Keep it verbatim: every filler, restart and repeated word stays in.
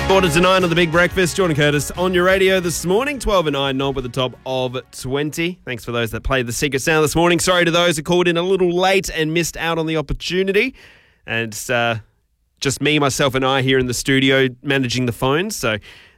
Quarter to nine on The Big Breakfast. Jordan Curtis on your radio this morning. twelve and nine, Knob at the top of twenty. Thanks for those that played the Secret Sound this morning. Sorry to those who called in a little late and missed out on the opportunity. And it's uh, just me, myself and I here in the studio managing the phones. So